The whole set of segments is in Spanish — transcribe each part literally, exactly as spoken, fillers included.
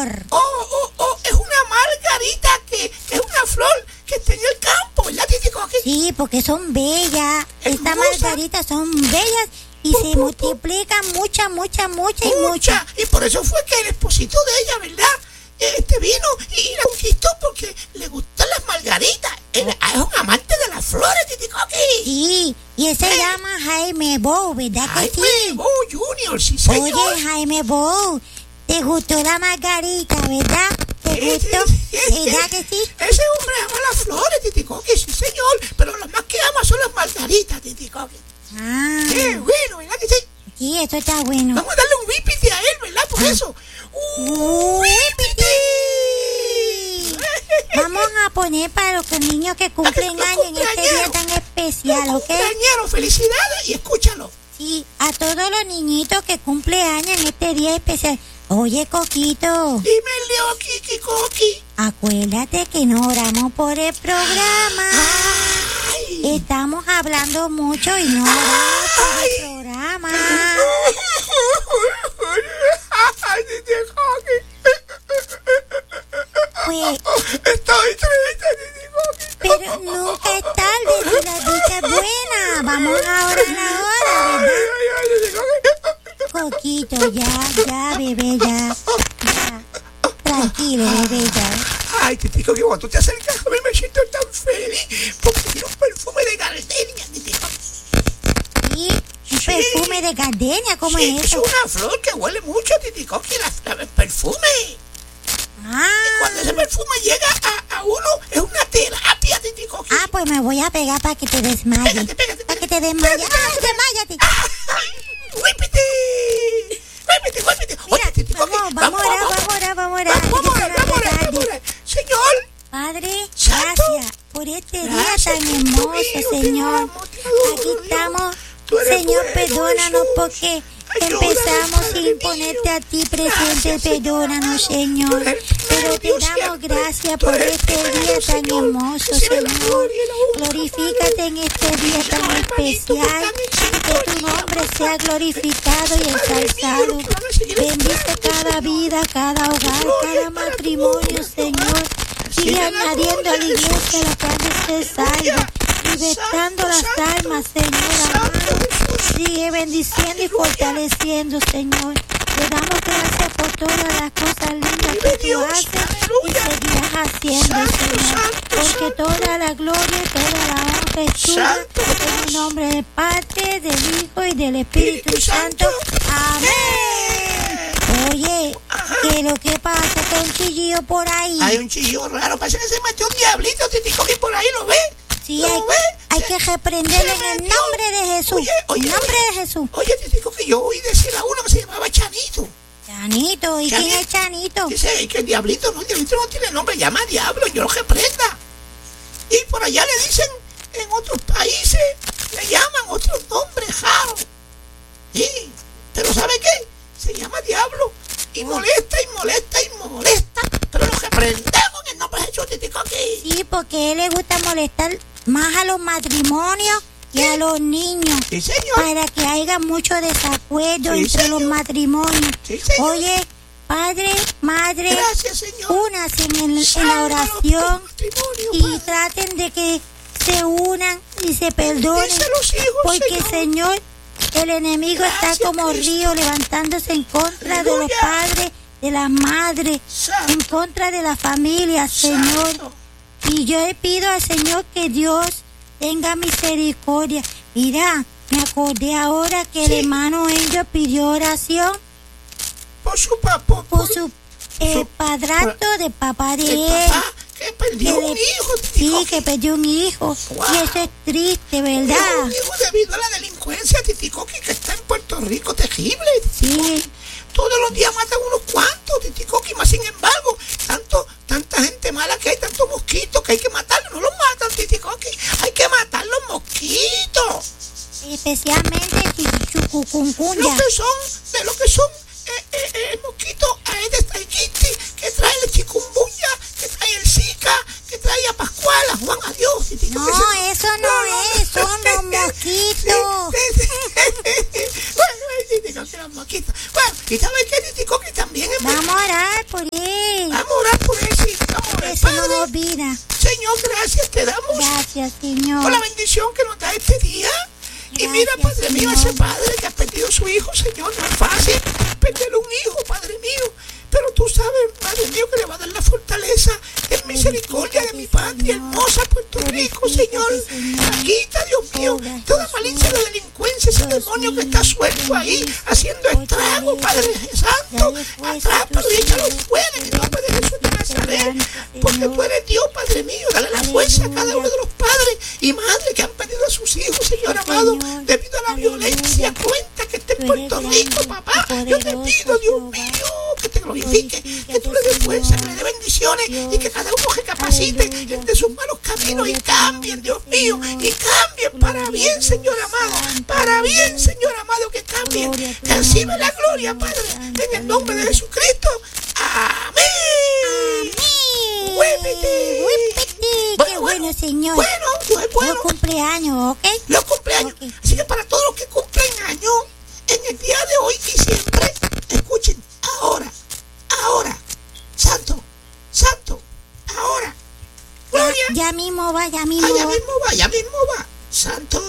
flor? Oh, oh, oh, es una margarita que, que es una flor que está en el campo, ¿verdad, Titicoqui? Sí, porque son bellas. Estas margaritas son bellas y Pu, se pu, pu. multiplican muchas, muchas, muchas y muchas. Mucha. Y por eso fue que el esposito de ella, ¿verdad? Este vino y la conquistó porque le gustan las margaritas. Él es un amante de las flores, Titicoqui. Sí, y él se Eh. llama Jaime Bow, ¿verdad que Ay, sí? Bo Junior, sí, señor. Oye, Jaime Bow, ¿te gustó la margarita, verdad? ¿Te Sí, gustó? sí, sí. ¿Verdad que sí? Ese hombre ama las flores, Titicoqui, sí, señor. Pero lo más que ama son las margaritas, Titicoqui. Ah, Qué bueno, ¿verdad que sí? sí, esto está bueno. Vamos a darle un whippity a él, ¿verdad? Por eso. ¡Un whippity! Vamos a poner para los niños que cumplen Los años en este día cumpleañeros. tan especial, Los ¿ok? cumpleañeros, felicidades y escúchalo. Sí, a todos los niñitos que cumplen años en este día especial. Oye, Coquito, Dime, Leo, Kiki, Coqui. acuérdate que no oramos por el programa. Ay. Estamos hablando mucho y no oramos por el programa. Ay, Titicoqui. Pues, Estoy triste, Titicoqui. pero nunca es tarde si la dicha es buena. Vamos a orar ahora, Ay, ¿verdad? ay, ay, Titicoqui. Coquito, ya, ya, bebé, ya. ya. Tranquilo, bebé, ya. Ay, Titicoqui, cuando tú te acercas a mí me siento tan feliz porque tiene un perfume de gardenia, Titicoqui. Sí, un Sí. perfume de gardenia, ¿cómo Sí, es es eso? una flor que huele mucho, Titicoqui, la, la- el perfume. Cuando Ah, ese perfume llega a, a uno, es una terapia, Titicoqui. ah, pues me voy a pegar para que te desmayes. Pégate, pégate, Para que pégate. te desmayes. Pégate, Ah, pégate. desmayate. ¡Ay! ¡Huípete! ¡Huípete, huípete! Oye, Mira, Titicoqui, vamos, vamos a orar, vamos a orar, vamos a orar. Vamos a orar, Antes que se vamos a nos haga orar, vamos a tarde. orar. Señor, Padre, Santo, gracias por este día gracias, tan Cristo hermoso, mío, te Señor. amo, te adoro, Aquí Dios. estamos, Tú eres Señor, bueno, perdónanos Jesús. porque Ayúdame, empezamos Padre sin mío. ponerte a ti presente. Gracias, Perdónanos, Señor. Señor. Tú eres el Pero primero, te Dios, damos siempre. gracias Tú por eres el este primero, día tan Señor. hermoso, Recibe la Señor. gloria y la honra, Glorifícate en este día tan Señor, hermanito, que especial. están en Que tu sintonía, nombre papá. sea glorificado y Padre mío, ensalzado. los que van a seguir Bendice esperando, cada Señor. vida, cada hogar, Gloria cada para tu matrimonio, nombre, Señor. Sigue Sigue la añadiendo a la gloria, iglesia la que es necesaria, libertando las Santo, almas, Señor Santo amado. Jesús. Sigue bendiciendo y fortaleciendo, Señor. Te damos gracias por todas las cosas lindas que tú Dios, haces y aleluya. seguirás haciendo, Santo, Señor. santo, Porque santo. toda la gloria y toda la honra es tuya. Santo En el nombre del Padre, del Hijo y del Espíritu Espíritu Santo. Santo. Amén. Oye, ¿qué lo que pasa? Que hay un chillillo por ahí. Hay un chillo raro, parece que se metió un diablito, Titicoqui, por ahí, ¿lo ve? Sí, ¿Lo hay, ve? hay Se- que reprenderlo se en el metió. nombre de Jesús. Oye, oye, en el nombre oye. de Jesús. Oye, Titicoqui, yo oí decir a uno que se llamaba Chanito. Chanito, ¿y quién es Chanito? Dice que el diablito no, el diablito no tiene nombre, llama diablo, yo lo reprenda. Y por allá le dicen, en otros países, le llaman otros nombres raros. Sí, pero ¿sabe qué? Se llama diablo. Y molesta, y molesta, y molesta. Pero lo reprendemos en el nombre de Jesús, Titicoqui. Sí, porque a él le gusta molestar más a los matrimonios y a los niños. Sí, señor. Para que haya mucho desacuerdo Sí, entre los señor. matrimonios. Sí, señor. Oye, padre, madre, Gracias, Señor. únanse en, el- en la Salva oración los matrimonios, y Padre. traten de que se unan y se perdonen. Bendice a los hijos, Porque, Señor. Señor, el enemigo Gracias, está como Cristo. río levantándose en contra de los Aleluya. padres, de las madres, Santo. en contra de la familia, Señor. Santo. Y yo le pido al Señor que Dios tenga misericordia. Mira, me acordé ahora que Sí. el hermano Angel pidió oración Por su papá, por su el su- padrastro de papá de el él. papá que perdió que un le- hijo, Sí, Titicoqui. que perdió un hijo. Wow. Y eso es triste, Perdió ¿verdad? un hijo debido a la delincuencia, Titicoqui, que está en Puerto Rico, terrible. Sí. Todos los días matan unos cuantos, Titicoqui, más sin embargo, tanto, tanta gente mala que hay, tantos mosquitos que hay que matarlos, no los matan, Titicoqui, hay que matar los mosquitos. Especialmente chichucucuncunya. Lo que son, de lo que son eh, eh, eh, el mosquito Aedes aegypti, que trae el chikungunya, que trae el Zika, que trae a Pascual, a Juan, a Dios. Titicoqui. No, eso no es, son los mosquitos. Sí, sí, sí. Bueno, Titicoqui, los mosquitos. Bueno, ¿y sabes qué, Titicoqui? También es Vamos a orar por él. Oh, mira. Señor, gracias te damos. Gracias, Señor. Por la bendición que nos da este día. Y mira, Gracias, Padre mío, Señor. ese padre que ha perdido a su hijo, Señor, no es fácil perderle un hijo, Padre mío. Pero tú sabes, Padre mío, que le va a dar la fortaleza en misericordia de mi patria hermosa Puerto Rico, Señor. Quita, Dios mío, toda malicia de delincuencia, ese demonio que está suelto ahí, haciendo estragos, Padre Santo. Atrápalo y échalo fuera en el nombre de Jesús de Nazaret. Porque tú eres Dios, Padre mío. Dale la fuerza a cada uno de los padres y madres que han perdido a sus hijos, Señor amado, debido a la violencia cruenta que está en Puerto Rico, papá. Yo te pido, Dios mío, que te glorifique, que tú le des fuerza, que le des bendiciones y que cada uno recapacite de sus malos caminos y cambien, Dios mío, y cambien para bien, Señor amado, para bien, Señor amado, que cambien. Recibe la gloria, Padre, en el nombre de Jesucristo. Amén. Huépete. Qué bueno, Señor. Bueno, Dios es bueno. Los cumpleaños, ¿ok? Los cumpleaños. Ok. Así que para todos los que cumplen años, en el día de hoy y siempre, escuchen, ahora, ahora, santo, santo, ahora, gloria. Ya, ya mismo va, ya mismo Allá va. mismo va, allá mismo va, santo.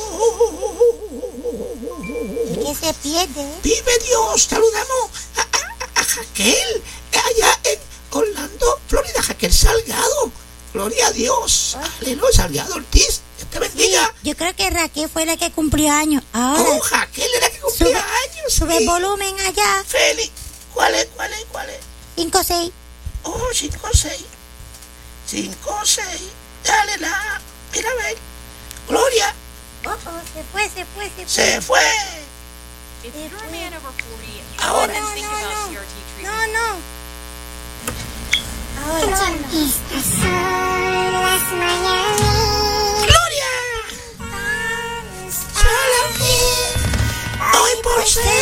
Que se pierde, ¿eh? Vive Dios. Saludamos a, a, a Jaquel, allá en Orlando, Florida, Jaquel Salgado. Gloria a Dios. Aleluya, Salgado Ortiz. Dios te bendiga. Yo creo que Raquel fue la que cumplió años. Ahora, Oh, Jaquel era que cumplía sube, años. sube sí. el volumen allá. Félix, ¿cuál es, cuál es, cuál es? cinco seis. Oh, cinco seis. cinco seis. Dale la. Mira, a ver. Gloria. Oh, oh, se fue, se fue, se fue. Se fue. If you're a man over forty and Ahora. then think No, no, about no. C R T No, treatment, no. Ahora. Estas son las mañanitas. Gloria. Solo hoy por ser